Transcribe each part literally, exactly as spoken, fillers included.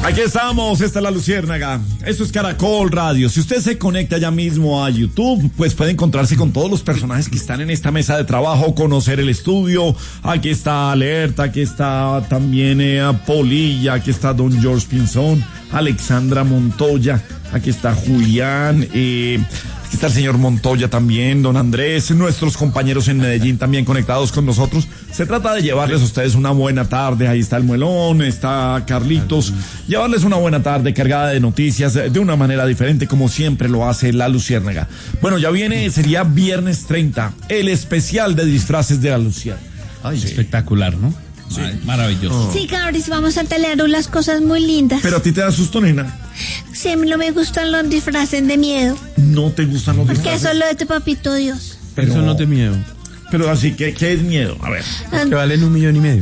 Aquí estamos, esta es La Luciérnaga. Esto es Caracol Radio. Si usted se conecta ya mismo a YouTube, pues puede encontrarse con todos los personajes que están en esta mesa de trabajo, conocer el estudio. Aquí está Alerta, aquí está también eh, Polilla, aquí está Don George Pinzón, Alexandra Montoya, aquí está Julián, eh, aquí está el señor Montoya también, don Andrés, nuestros compañeros en Medellín también conectados con nosotros. Se trata de llevarles a ustedes una buena tarde. Ahí está el Muelón, está Carlitos. Llevarles una buena tarde cargada de noticias de una manera diferente, como siempre lo hace La Luciérnaga. Bueno, ya viene, sería viernes treinta, el especial de disfraces de La Luciérnaga. Ay, sí. Espectacular, ¿no? Sí. Ay, maravilloso. Sí, Cabris, vamos a tener unas cosas muy lindas. Pero a ti te da susto, nena. Sí, no me gustan los disfraces de miedo. No te gustan los disfraces. Porque eso es lo de tu papito Dios. Pero eso no te miedo. Pero así, ¿qué, qué es miedo? A ver. Es que valen un millón y medio.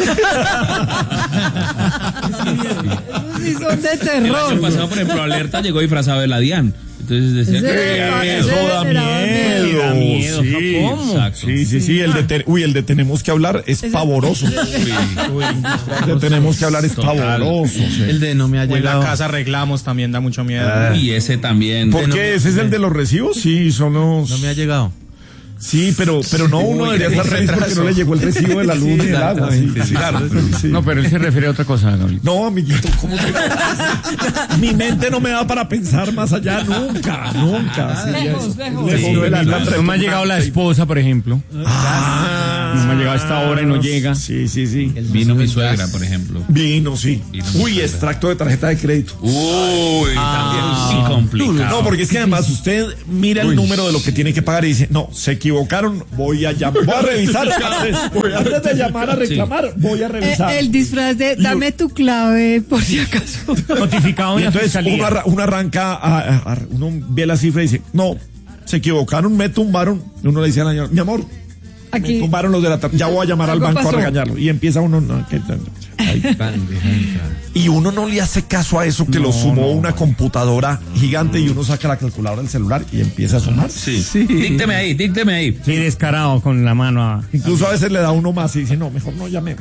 Sí, son de terror. El año pasado, por ejemplo, Alerta llegó disfrazado de la Dian. Entonces decía que eso da miedo. Da miedo. Sí, ¿Cómo? Exacto. Sí, sí, sí. El de te, uy, el de tenemos que hablar es pavoroso. Sí. El de tenemos que hablar es pavoroso. Sí. El de no me ha llegado. En la casa arreglamos también da mucho miedo. Ah. Y ese también. ¿Por de qué? No, ¿Ese es el de los recibos? Sí, son los... No me ha llegado. Sí, pero, pero no, uno Uy, debería estar feliz porque no le llegó el recibo de la luz Sí, ni el agua. Sí, sí, claro. Sí. No, pero él se refiere a otra cosa, Gabriel. No, amiguito, ¿cómo que? Mi mente no me da para pensar más allá nunca, nunca. Sí, lejos, es, lejos. lejos Sí, de la, la no me ha llegado la esposa, por ejemplo. Ah, no me ha llegado a esta hora y no llega. Sí, sí, sí. Vino mi suegra, por ejemplo. Vino, sí. Vino mi Uy, suegra. extracto de tarjeta de crédito. Uy, Ah, también sí complicado. No, porque es que además usted mira el Uy. número de lo que tiene que pagar y dice, no, se equivocaron, voy a llamar, voy a revisar. Antes de llamar a reclamar, voy a revisar. Eh, el disfraz de dame tu clave por si acaso. Notificado Y en la entonces fiscalía. uno, arra- uno arranca, a, a- a- uno ve la cifra y dice, no, se equivocaron, me tumbaron. Y uno le dice a la señora, mi amor, me Aquí. tumbaron los de la tarjeta, ya voy a llamar al Algo banco pasó. a regañarlo. Y empieza uno, no, ¿qué tal? Ay. Y uno no le hace caso a eso que lo sumó una computadora gigante y uno saca la calculadora del celular y empieza a sumar. Sí. sí. Dícteme ahí, dícteme ahí. Sí, descarado con la mano a... Incluso a veces le da uno más y dice, no, mejor no llamemos.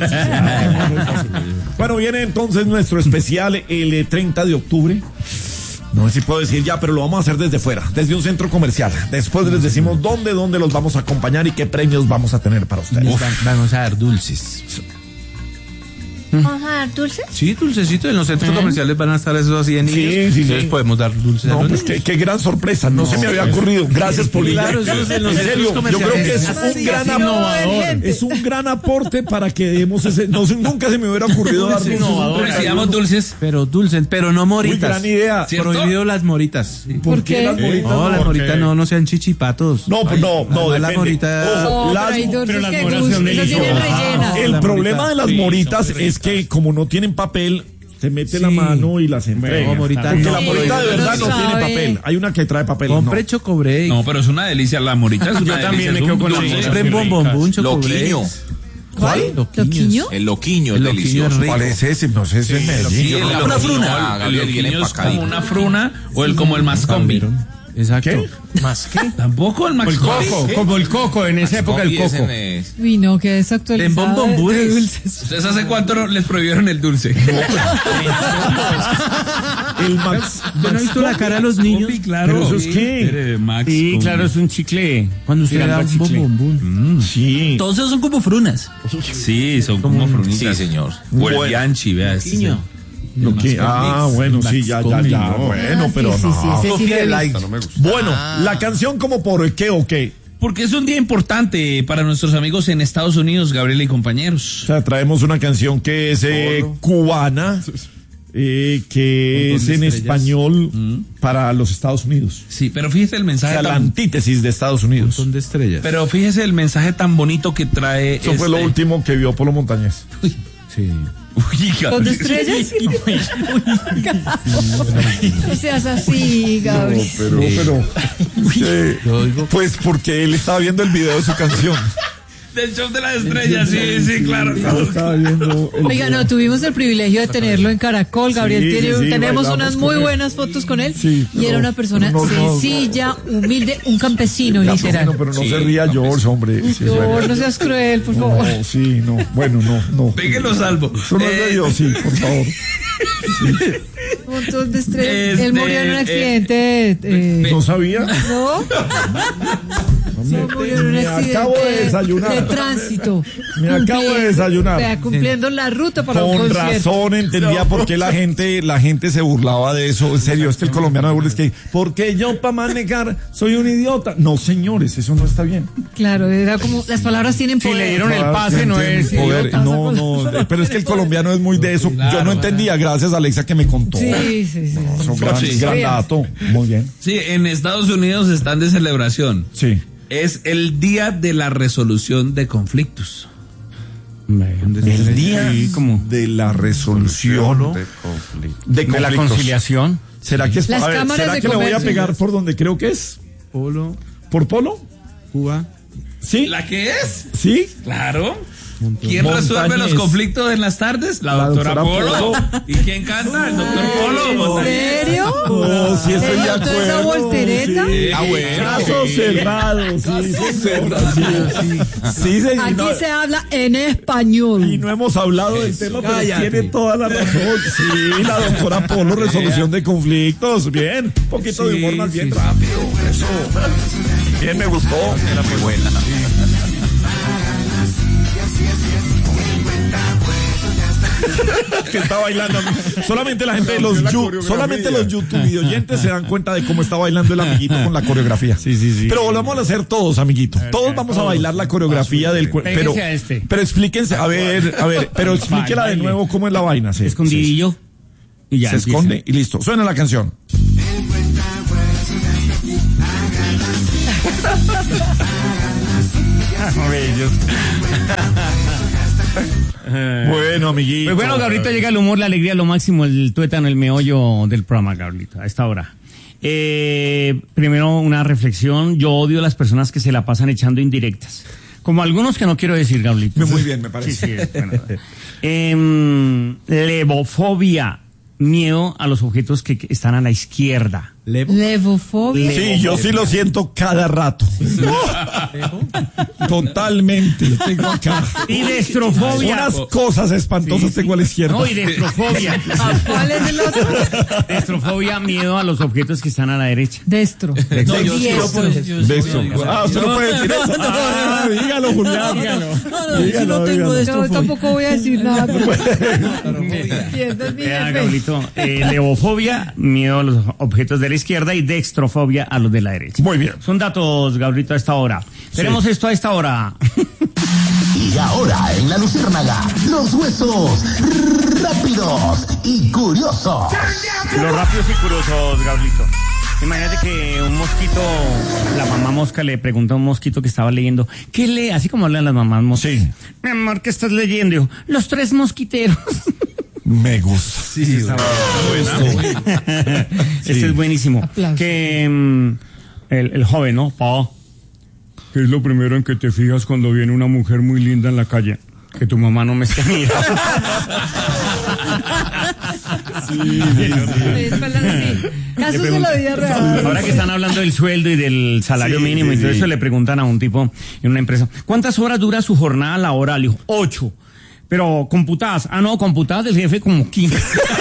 Bueno, viene entonces nuestro especial el eh, treinta de octubre. No sé si puedo decir ya, pero lo vamos a hacer desde fuera, desde un centro comercial. Después les decimos dónde, dónde los vamos a acompañar y qué premios vamos a tener para ustedes. Uf, vamos a dar dulces. ¿Vamos a dar dulces? Sí, dulcecitos. En los centros comerciales van a estar esos así de niños. Sí, sí, Entonces sí. podemos dar dulces a No, los pues niños. qué, qué gran sorpresa, no, se me había ocurrido. Gracias, Polilla. Claro, eso es en los En serio, centros yo creo que es comerciales. un gran Así no va a haber aporte. gente. Es un gran aporte para que demos ese. No, sé, nunca se me hubiera ocurrido dar dulces. Recibamos dulces. Pero dulces, pero no moritas. Muy gran idea. ¿Cierto? Prohibido las moritas. Sí. ¿Por qué qué? las moritas? No, las ¿Por moritas qué? no, no sean chichipatos. No, pues no, no, Además, las depende. moritas. Ojo, No, las- pero hay dulces pero las que moras gustan, son esas tienen deliciosas. rellena. El la problema morita. de las Sí, moritas son es que como no tienen papel, se mete la Sí. mano y las entrega. No, morita Porque no. la morita de Sí, verdad uno no tiene sabe. papel. Hay una que trae papel. Compre no. chocobreak. No, pero es una delicia la morita. Es una Yo también delicia, me es quedo un con la dulce. morita. Compren bombón, chocobreak. Loquiño. ¿Cuál? ¿Loquiño? El loquiño es El loquiño es delicioso. rico. ¿Cuál es ese? No sé, ese es Medellín. Sí, Yo el- no- una fruna. Ah, El Gabriel viene loquiño es empacadito. como una fruna o el como el mascombi. Exacto. ¿Qué? ¿Más qué? Tampoco el O el mascombi. coco, como el coco, en esa época el Mascombi, coco. ese es- Uy, no, que es actualizado En bombón de, de bures. dulces. ¿Ustedes hace cuánto no- les prohibieron el dulce? El Max. ¿Usted no ha visto la cara de los niños? Mascombi, claro. ¿Pero eso es qué? Eh, Max Sí, Combi. claro, es un chicle. Cuando usted Tirando da a un chicle. bombón. Sí. Todos esos son como frunas. Sí, son como frunitas. Sí, señor. O el Bueno. Bianchi, vea. ese es el- Lo que- ah, bueno, sí, ya, ya, ya. Bueno, Ah, pero sí, sí, sí, no. ese sí lo he visto. Bueno, la canción como por qué o qué. Porque es un día importante para nuestros amigos en Estados Unidos, Gabriela y compañeros. O sea, traemos una canción que es eh, cubana, eh, que es en español para los Estados Unidos. Sí, pero fíjese el O mensaje sea, la tan, antítesis de Estados Unidos. Son de estrellas. pero fíjese el mensaje tan bonito que trae. Eso fue lo este- último que vio Polo Montañez. Sí. Uy, ¿Con Gabriel. estrellas? No seas así, Gabriel. pero, pero, eh, pues porque él estaba viendo el video de su canción. Del show de las estrellas, sí, sí, claro. Estaba viendo el Oiga, no, tuvimos el privilegio de tenerlo en Caracol, Gabriel. Sí, tiene, sí, sí, tenemos bailamos unas con muy él. buenas fotos con él. Sí, y era pero- una persona pero no, no, sencilla, humilde, un campesino, Ya, literal. no, pero no Sí, se ría George, hombre. Sí, No, bueno. no seas cruel, por favor. No, sí, no. Bueno, no, no. Déjenlo salvo. Solo Eh, de Dios, sí, por favor. Un montón de estrés. Este, Él murió en un accidente. Eh, eh, ¿No sabía? ¿No? Sí, murió en un Me accidente acabo de desayunar. de tránsito. Me acabo de desayunar. O sea, cumpliendo la ruta para un Con concierto. razón entendía por qué la gente, la gente se burlaba de eso. En serio, es que el colombiano de burla es que, porque yo para manejar soy un idiota. No, señores, eso no está bien. Claro, era como, las palabras tienen Si poder. le dieron el Claro, pase, no tienen es poder. idiota. No, no, pero es que el colombiano es muy de eso. Yo no entendía, gracias a Alexa que me contó. Sí, sí, sí. Eso, gran, Sí. gran dato. Muy bien. Sí, en Estados Unidos están de celebración. Sí. Es el día de la resolución de conflictos. El día Sí, como de la resolución de de la conflictos. conciliación. ¿Será que es Las a ver, cámaras ¿será de que le voy a comercio. pegar por donde creo que es? Polo, ¿Por Polo? Cuba. ¿Sí? ¿La que es? ¿Sí? Claro. ¿Quién Montañés. resuelve los conflictos en las tardes? La, La doctora, doctora Polo. Polo. ¿Y quién canta? El doctor Polo. ¿En Montañés. serio? No, sí estoy de ¿Ella toda esa acuerdo. voltereta? Sí. Ah, bueno. Caso cerrado. Sí, señora, sí, sí. Sí, señor. Aquí No, se habla en español. y no hemos hablado del tema, pero Cállate. tiene toda la razón. Sí, la doctora Polo, resolución de conflictos. Bien, un poquito de humor más bien rápido. Eso. Bien, me gustó. Era muy buena. Que está bailando. Solamente la gente de los yu- solamente los YouTube y oyentes se dan cuenta de cómo está bailando el amiguito con la coreografía. Sí, sí, sí. Pero volvamos a hacer todos, amiguito. Todos vamos a bailar la coreografía del cuerpo. Pero, Péguese a este. pero explíquense, a ver, a ver, pero explíquela de Baile. nuevo cómo es la vaina. Sí, Escondidillo. Y sí. ya Se empieza. esconde y listo. Suena la canción. Bellos. Bueno, amiguito. Pues bueno, Gabrielito, llega el humor, la alegría, lo máximo, el tuétano, el meollo del programa, Gabrielito, a esta hora. Eh, primero, una reflexión. Yo odio a las personas que se la pasan echando indirectas. Como algunos que no quiero decir, Gabrielito. Muy bien, me parece. Sí, sí, es bueno. Em, levofobia, miedo a los objetos que que están a la izquierda. Levofobia. Sí, yo sí lo siento cada rato. Totalmente. Lo tengo acá. Y destrofobia. Unas cosas espantosas tengo a la izquierda. No, y destrofobia. ¿A ¿Cuál es el otro? Destrofobia, miedo a los objetos que están a la derecha. Destro. No, yo sí lo Diestro. puedo- yo sí De puedo eso. decir. Ah, usted no puede decir eso. Ah, dígalo, Julián. Dígalo. No, no, yo Dígalo, no tengo dígalo. destro. Yo tampoco voy a decir nada. Entiendo el Vea, nivel. Gabrielito, eh, levofobia, miedo a los objetos de la izquierda y dextrofobia a los de la derecha. Muy bien. Son datos, Gabrielito, a esta hora. Tenemos esto a esta hora. Y ahora en la Luciérnaga, los huesos rápidos y curiosos. Los rápidos y curiosos, Gabrielito. Imagínate que un mosquito, la mamá mosca le pregunta a un mosquito que estaba leyendo, ¿qué lee? Así como hablan las mamás moscas. Sí. Mi amor, ¿qué estás leyendo? Dijo, Los tres mosquiteros. Me gusta. Sí, Este es buenísimo. Aplausos. Que mm, el, el joven, ¿no? Pa, ¿qué es lo primero en que te fijas cuando viene una mujer muy linda en la calle? Que tu mamá no me esté mirando. Es para sí. Casos de la vida real. Ahora que están hablando del sueldo y del salario Sí, mínimo sí, y todo sí. eso, le preguntan a un tipo en una empresa, ¿cuántas horas dura su jornada laboral? Dijo, ocho. Pero computadas. Ah, no, computadas del jefe como quince.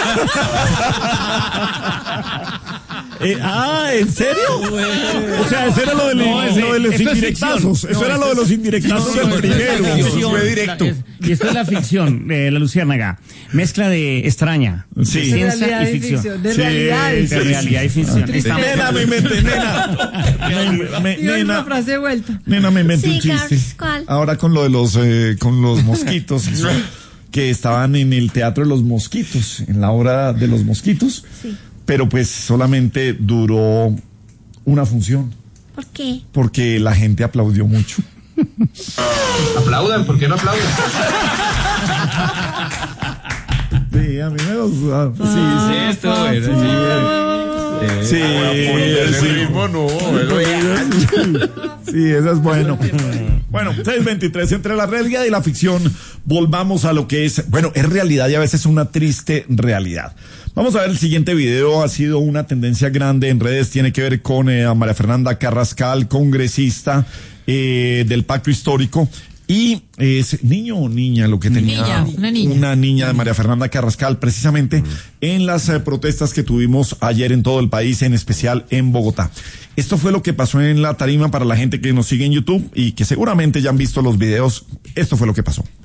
Eh, ah, ¿en serio? O sea, eso era lo de, No, ese- lo de los esto es indirectazos. ficción. Eso No, era esto lo de es- los indirectazos No, del no, esto es la primero. ficción. Fue directo. La- es- y esto es la ficción de la Luciérnaga. Mezcla de extraña, Sí. de De ciencia realidad y y ficción. ficción. De Sí, realidad y De ficción. realidad y ficción. Estamos- Nena, me inventé, nena. Me- me- Y una nena, frase de vuelta. nena, me inventé Sí, un chiste. Carlos, ¿cuál? Ahora con lo de los, eh, con los mosquitos. eso, que estaban en el teatro de los mosquitos, en la obra de los mosquitos. Sí. Pero pues solamente duró una función. ¿Por qué? Porque la gente aplaudió mucho. Aplaudan, ¿por qué no aplaudan? Sí, a mí me gusta. Sí, sí. Sí, esto, bueno, Sí, sí. no, Sí, eso es bueno. Bueno, seis veintitrés, entre la realidad y la ficción, volvamos a lo que es, bueno, es realidad y a veces una triste realidad. Vamos a ver el siguiente video, ha sido una tendencia grande en redes, tiene que ver con eh, a María Fernanda Carrascal, congresista eh, del Pacto Histórico, Y es niño o niña lo que tenía. Niña, una niña. Una niña de María Fernanda Carrascal, precisamente en las eh, protestas que tuvimos ayer en todo el país, en especial en Bogotá. Esto fue lo que pasó en la tarima para la gente que nos sigue en YouTube y que seguramente ya han visto los videos. Esto fue lo que pasó.